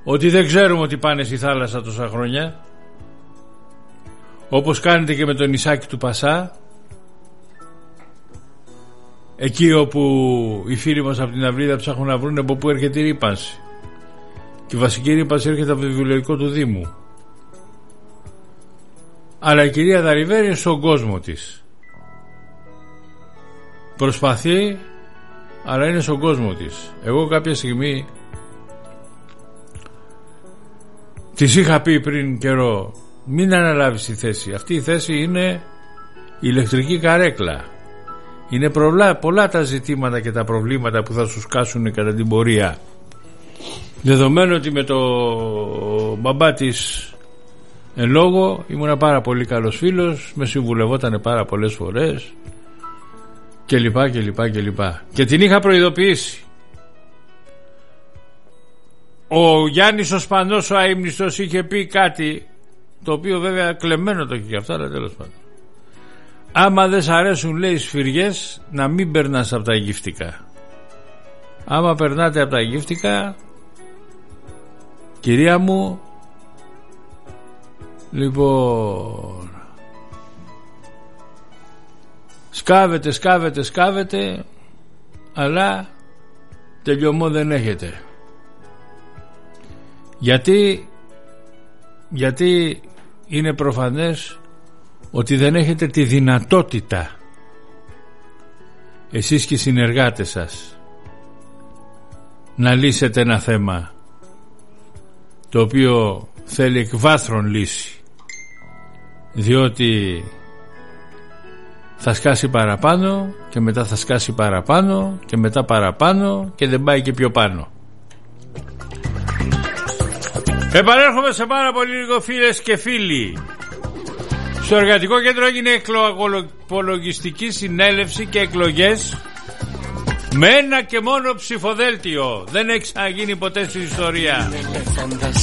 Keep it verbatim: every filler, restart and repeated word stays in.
ότι δεν ξέρουμε ότι πάνε στη θάλασσα τόσα χρόνια, όπως κάνετε και με το νησάκι του Πασά, εκεί όπου οι φίλοι μας από την Αυλίδα ψάχνουν να βρουν από πού έρχεται η ρύπανση, και η βασική ρύπανση έρχεται από το βιβλιοθηκό του Δήμου. Αλλά η κυρία Δαριβέρη είναι στον κόσμο της, προσπαθεί, αλλά είναι στον κόσμο της. Εγώ κάποια στιγμή της είχα πει πριν καιρό, μην αναλάβεις τη θέση. Αυτή η θέση είναι ηλεκτρική καρέκλα. Είναι πολλά, πολλά τα ζητήματα και τα προβλήματα που θα σου σκάσουν κατά την πορεία. Δεδομένου ότι με το μπαμπά της εν λόγω ήμουν πάρα πολύ καλός φίλος, με συμβουλευότανε πάρα πολλές φορές και λοιπά και λοιπά και λοιπά. Και την είχα προειδοποιήσει. Ο Γιάννης ο Σπανός ο αείμνηστος είχε πει κάτι, το οποίο βέβαια κλεμμένο το είχε και αυτά, αλλά τέλος πάντων. Άμα δεν σ' αρέσουν, λέει, σφυριές, να μην περνάς από τα γύφτικα. Άμα περνάτε από τα γύφτικα, κυρία μου, λοιπόν, σκάβετε, σκάβετε, σκάβετε, αλλά τελειωμό δεν έχετε. Γιατί, γιατί είναι προφανές ότι δεν έχετε τη δυνατότητα, εσείς και οι συνεργάτες σας, να λύσετε ένα θέμα το οποίο θέλει εκ βάθρων λύση, διότι θα σκάσει παραπάνω και μετά θα σκάσει παραπάνω και μετά παραπάνω και δεν πάει και πιο πάνω. Επανέρχομαι σε πάρα πολύ λίγο, φίλες και φίλοι. Στο Εργατικό Κέντρο έγινε εκλογική συνέλευση και εκλογές με ένα και μόνο ψηφοδέλτιο. Δεν έχει ξαναγίνει ποτέ στην ιστορία.